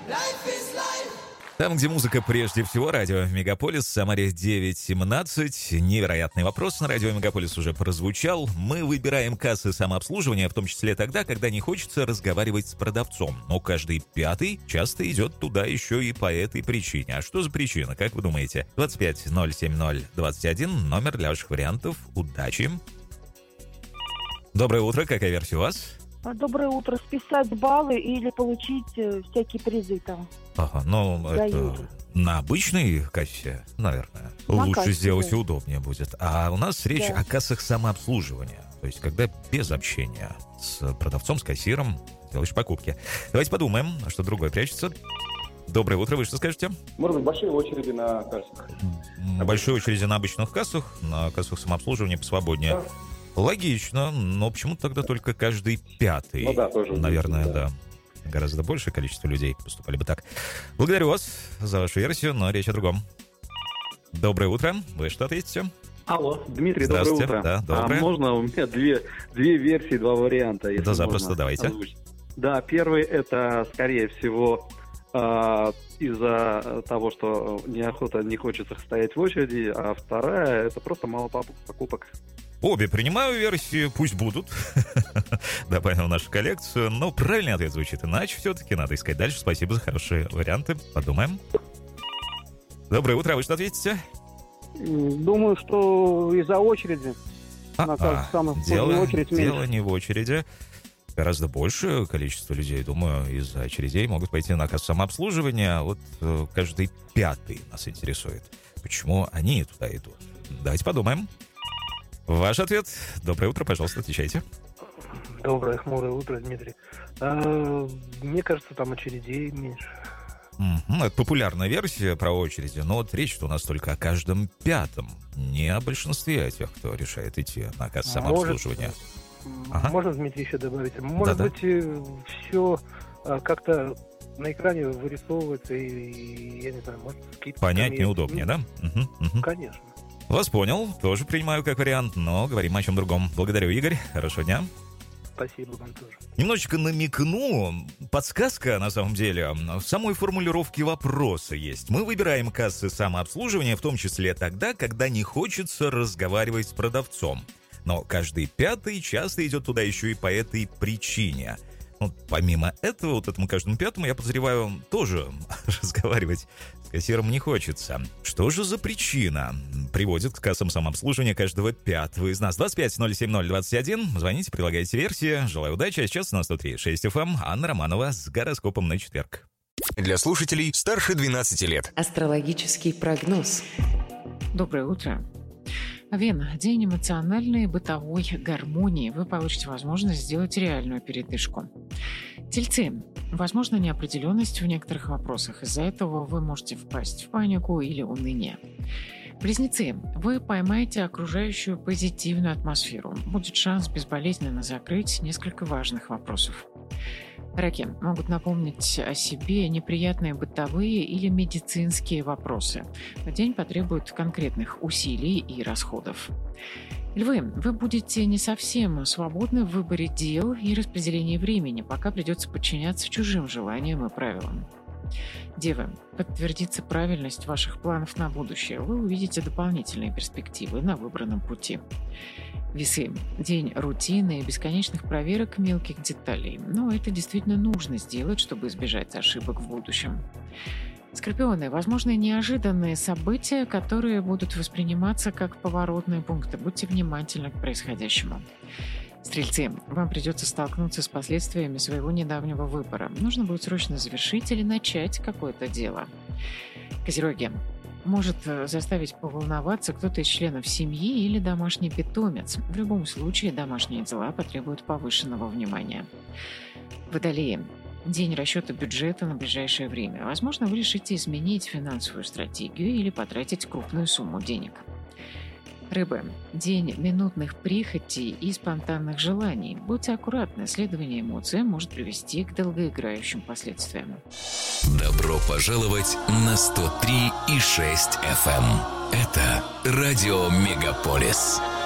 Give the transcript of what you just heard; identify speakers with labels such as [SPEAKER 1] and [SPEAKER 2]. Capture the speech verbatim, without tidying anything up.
[SPEAKER 1] Там, где музыка прежде всего, радио Мегаполис, Самаре девять семнадцать. Невероятный вопрос на радио Мегаполис уже прозвучал. Мы выбираем кассы самообслуживания, в том числе тогда, когда не хочется разговаривать с продавцом. Но каждый пятый часто идет туда еще и по этой причине. А что за причина, как вы думаете? двадцать пять ноль семь ноль двадцать один, номер для ваших вариантов. Удачи! Доброе утро, какая версия у вас?
[SPEAKER 2] Доброе утро. Списать баллы или получить э, всякие призы там.
[SPEAKER 1] Ага, ну
[SPEAKER 2] Я
[SPEAKER 1] это
[SPEAKER 2] еду.
[SPEAKER 1] на обычной кассе, наверное.
[SPEAKER 2] На
[SPEAKER 1] Лучше
[SPEAKER 2] кассе,
[SPEAKER 1] сделать
[SPEAKER 2] да.
[SPEAKER 1] и удобнее будет. А у нас речь
[SPEAKER 2] Да.
[SPEAKER 1] о кассах самообслуживания. То есть, когда без общения с продавцом, с кассиром делаешь покупки. Давайте подумаем, что другое прячется. Доброе утро, вы что скажете?
[SPEAKER 3] Может быть, большие очереди на кассах.
[SPEAKER 1] Большой очереди на обычных кассах, на кассах самообслуживания посвободнее.
[SPEAKER 3] Да.
[SPEAKER 1] Логично, но почему тогда только каждый пятый?
[SPEAKER 3] Ну да, тоже
[SPEAKER 1] Наверное,
[SPEAKER 3] удивительно,
[SPEAKER 1] да. Гораздо большее количество людей поступали бы так. Благодарю вас за вашу версию, но речь о другом. Доброе утро. Вы что ответите?
[SPEAKER 4] Алло, Дмитрий,
[SPEAKER 1] Здравствуйте.
[SPEAKER 4] доброе утро.
[SPEAKER 1] Да, доброе.
[SPEAKER 4] А можно у меня две, две версии, два варианта? Если
[SPEAKER 1] Да, запросто,
[SPEAKER 4] можно
[SPEAKER 1] давайте.
[SPEAKER 4] озвучить. Да, первый это, скорее всего, а, из-за того, что неохота, не хочется стоять в очереди, а вторая это просто мало покупок.
[SPEAKER 1] Обе принимаю версии, пусть будут. Добавим в нашу коллекцию. Но правильный ответ звучит иначе все-таки. Надо искать дальше. Спасибо за хорошие варианты. Подумаем. Доброе утро. Вы что ответите?
[SPEAKER 2] Думаю, что из-за очереди. На
[SPEAKER 1] А,
[SPEAKER 2] кассах самых
[SPEAKER 1] дело,
[SPEAKER 2] очередь
[SPEAKER 1] дело
[SPEAKER 2] меньше.
[SPEAKER 1] не в очереди. Гораздо большее количество людей, думаю, из-за очередей могут пойти на кассу самообслуживания. Вот э, каждый пятый нас интересует. Почему они туда идут? Давайте подумаем. Ваш ответ. Доброе утро, пожалуйста, отвечайте.
[SPEAKER 5] Доброе, хмурое утро, Дмитрий. А, мне кажется, там очередей меньше.
[SPEAKER 1] Мгм, это популярная версия про очереди, но вот речь-то у нас только о каждом пятом, не о большинстве тех, кто решает идти на кассу самообслуживания. Ага.
[SPEAKER 5] Можно, Дмитрий, еще добавить? Может
[SPEAKER 1] Да-да.
[SPEAKER 5] быть, все как-то на экране вырисовывается и, я не знаю, может, какие-то...
[SPEAKER 1] Понятнее,
[SPEAKER 5] скамейки.
[SPEAKER 1] удобнее, да? Мгм, мгм.
[SPEAKER 5] Конечно.
[SPEAKER 1] Вас понял, тоже принимаю как вариант, но говорим о чем другом. Благодарю, Игорь, хорошего дня.
[SPEAKER 5] Спасибо вам тоже.
[SPEAKER 1] Немножечко намекну, подсказка на самом деле в самой формулировке вопроса есть. Мы выбираем кассы самообслуживания, в том числе тогда, когда не хочется разговаривать с продавцом. Но каждый пятый часто идет туда еще и по этой причине. Ну, помимо этого, вот этому каждому пятому, я подозреваю, тоже разговаривать с кассиром не хочется. Что же за причина приводит к кассам самообслуживания каждого пятого из нас? двадцать пять ноль семь ноль двадцать один. Звоните, предлагайте версии. Желаю удачи. А сейчас на сто три и шесть эф эм Анна Романова с гороскопом на четверг.
[SPEAKER 6] Для слушателей старше двенадцати лет.
[SPEAKER 7] Астрологический прогноз.
[SPEAKER 8] Доброе утро. Овен, день эмоциональной и бытовой гармонии. Вы получите возможность сделать реальную передышку. Тельцы. Возможна неопределенность в некоторых вопросах. Из-за этого вы можете впасть в панику или уныние. Близнецы. Вы поймаете окружающую позитивную атмосферу. Будет шанс безболезненно закрыть несколько важных вопросов. Раки могут напомнить о себе неприятные бытовые или медицинские вопросы. День потребует конкретных усилий и расходов. Львы, вы будете не совсем свободны в выборе дел и распределении времени, пока придется подчиняться чужим желаниям и правилам. Девы, подтвердится правильность ваших планов на будущее. Вы увидите дополнительные перспективы на выбранном пути. Весы. День рутины и бесконечных проверок мелких деталей. Но это действительно нужно сделать, чтобы избежать ошибок в будущем. Скорпионы. Возможны неожиданные события, которые будут восприниматься как поворотные пункты. Будьте внимательны к происходящему. Стрельцы. Вам придется столкнуться с последствиями своего недавнего выбора. Нужно будет срочно завершить или начать какое-то дело. Козероги. Может заставить поволноваться кто-то из членов семьи или домашний питомец. В любом случае, домашние дела потребуют повышенного внимания. Водолеи. День расчета бюджета на ближайшее время. Возможно, вы решите изменить финансовую стратегию или потратить крупную сумму денег. Рыбы. День минутных прихотей и спонтанных желаний. Будьте аккуратны, следование эмоциям может привести к долгоиграющим последствиям.
[SPEAKER 6] Добро пожаловать на сто три и шесть эф эм. Это радио Мегаполис.